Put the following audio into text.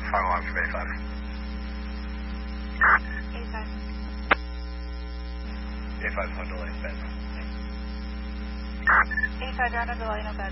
Final alarm from A5. A5. A5 is on delay, Ben. A5, you're on a delay, no bad.